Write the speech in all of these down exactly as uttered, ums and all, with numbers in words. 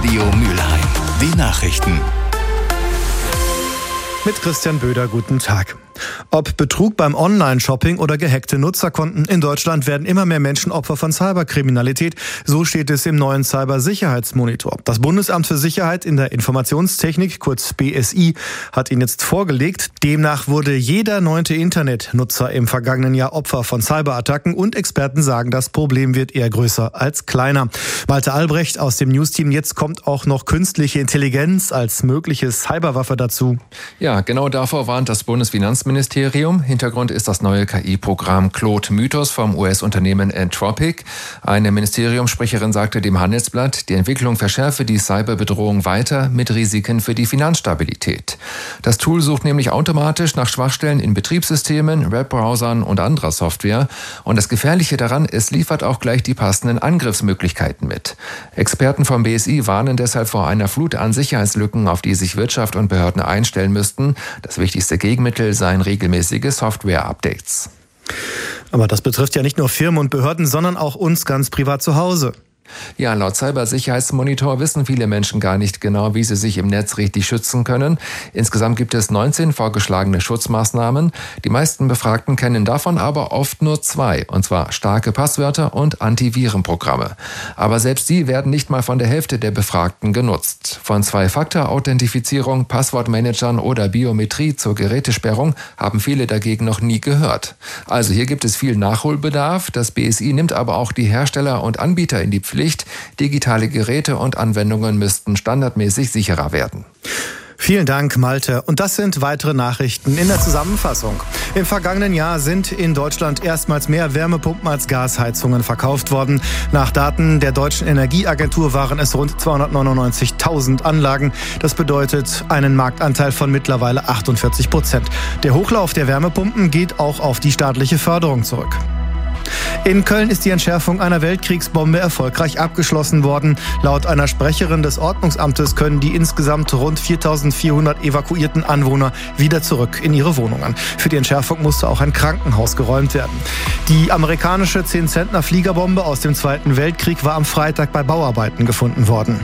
Radio Mülheim. Die Nachrichten. Mit Christian Böder, guten Tag. Ob Betrug beim Online-Shopping oder gehackte Nutzerkonten, in Deutschland werden immer mehr Menschen Opfer von Cyberkriminalität. So steht es im neuen Cybersicherheitsmonitor. Das Bundesamt für Sicherheit in der Informationstechnik, kurz B S I, hat ihn jetzt vorgelegt. Demnach wurde jeder neunte Internetnutzer im vergangenen Jahr Opfer von Cyberattacken und Experten sagen, das Problem wird eher größer als kleiner. Malte Albrecht aus dem News-Team. Jetzt kommt auch noch künstliche Intelligenz als mögliche Cyberwaffe dazu. Ja, genau davor warnt das Bundesfinanzministerium. Hintergrund ist das neue K I-Programm Claude Mythos vom U S-Unternehmen Anthropic. Eine Ministeriumssprecherin sagte dem Handelsblatt, die Entwicklung verschärfe die Cyberbedrohung weiter mit Risiken für die Finanzstabilität. Das Tool sucht nämlich automatisch nach Schwachstellen in Betriebssystemen, Webbrowsern und anderer Software. Und das Gefährliche daran, es liefert auch gleich die passenden Angriffsmöglichkeiten mit. Experten vom B S I warnen deshalb vor einer Flut an Sicherheitslücken, auf die sich Wirtschaft und Behörden einstellen müssten. Das wichtigste Gegenmittel seien regelmäßige Software-Updates. Aber das betrifft ja nicht nur Firmen und Behörden, sondern auch uns ganz privat zu Hause. Ja, laut Cybersicherheitsmonitor wissen viele Menschen gar nicht genau, wie sie sich im Netz richtig schützen können. Insgesamt gibt es neunzehn vorgeschlagene Schutzmaßnahmen. Die meisten Befragten kennen davon aber oft nur zwei, und zwar starke Passwörter und Antivirenprogramme. Aber selbst die werden nicht mal von der Hälfte der Befragten genutzt. Von Zwei-Faktor-Authentifizierung, Passwortmanagern oder Biometrie zur Gerätesperrung haben viele dagegen noch nie gehört. Also hier gibt es viel Nachholbedarf. Das B S I nimmt aber auch die Hersteller und Anbieter in die Pflicht. Digitale Geräte und Anwendungen müssten standardmäßig sicherer werden. Vielen Dank, Malte. Und das sind weitere Nachrichten in der Zusammenfassung. Im vergangenen Jahr sind in Deutschland erstmals mehr Wärmepumpen als Gasheizungen verkauft worden. Nach Daten der Deutschen Energieagentur waren es rund zweihundertneunundneunzigtausend Anlagen. Das bedeutet einen Marktanteil von mittlerweile achtundvierzig Prozent. Der Hochlauf der Wärmepumpen geht auch auf die staatliche Förderung zurück. In Köln ist die Entschärfung einer Weltkriegsbombe erfolgreich abgeschlossen worden. Laut einer Sprecherin des Ordnungsamtes können die insgesamt rund viertausendvierhundert evakuierten Anwohner wieder zurück in ihre Wohnungen. Für die Entschärfung musste auch ein Krankenhaus geräumt werden. Die amerikanische zehn-Zentner-Fliegerbombe aus dem Zweiten Weltkrieg war am Freitag bei Bauarbeiten gefunden worden.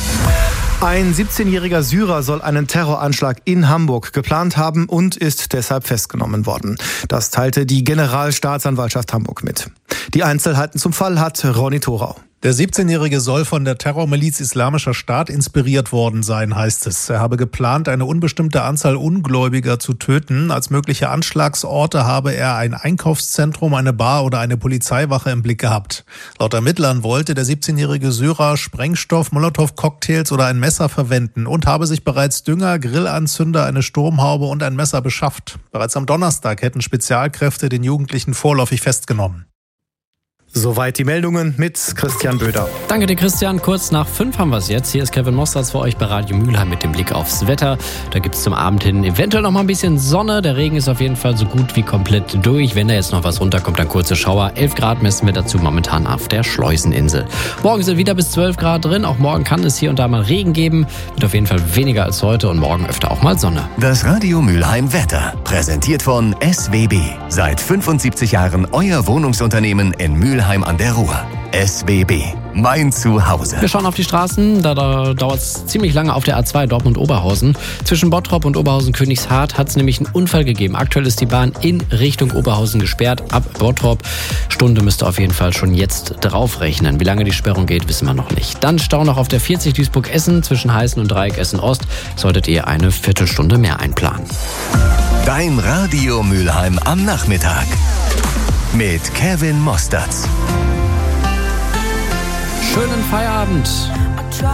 Ein siebzehnjähriger Syrer soll einen Terroranschlag in Hamburg geplant haben und ist deshalb festgenommen worden. Das teilte die Generalstaatsanwaltschaft Hamburg mit. Die Einzelheiten zum Fall hat Ronny Thorau. Der siebzehnjährige soll von der Terrormiliz Islamischer Staat inspiriert worden sein, heißt es. Er habe geplant, eine unbestimmte Anzahl Ungläubiger zu töten. Als mögliche Anschlagsorte habe er ein Einkaufszentrum, eine Bar oder eine Polizeiwache im Blick gehabt. Laut Ermittlern wollte der siebzehnjährige Syrer Sprengstoff, Molotow-Cocktails oder ein Messer verwenden und habe sich bereits Dünger, Grillanzünder, eine Sturmhaube und ein Messer beschafft. Bereits am Donnerstag hätten Spezialkräfte den Jugendlichen vorläufig festgenommen. Soweit die Meldungen mit Christian Böder. Danke dir, Christian. Kurz nach fünf haben wir es jetzt. Hier ist Kevin Mosters für euch bei Radio Mülheim mit dem Blick aufs Wetter. Da gibt es zum Abend hin eventuell noch mal ein bisschen Sonne. Der Regen ist auf jeden Fall so gut wie komplett durch. Wenn da jetzt noch was runterkommt, dann kurze Schauer. elf Grad messen wir dazu momentan auf der Schleuseninsel. Morgen sind wieder bis zwölf Grad drin. Auch morgen kann es hier und da mal Regen geben. Wird auf jeden Fall weniger als heute und morgen öfter auch mal Sonne. Das Radio Mülheim Wetter. Präsentiert von S W B. Seit fünfundsiebzig Jahren euer Wohnungsunternehmen in Mülheim an der Ruhr. S W B. Mein Zuhause. Wir schauen auf die Straßen. Da, da dauert es ziemlich lange auf der A zwei Dortmund-Oberhausen. Zwischen Bottrop und Oberhausen-Königshardt hat es nämlich einen Unfall gegeben. Aktuell ist die Bahn in Richtung Oberhausen gesperrt. Ab Bottrop. Stunde müsste auf jeden Fall schon jetzt draufrechnen. Wie lange die Sperrung geht, wissen wir noch nicht. Dann Stau noch auf der vierzig Duisburg-Essen zwischen Heißen und Dreieck Essen-Ost. Solltet ihr eine Viertelstunde mehr einplanen. Dein Radio Mülheim am Nachmittag. Mit Kevin Mosters. Schönen Feierabend.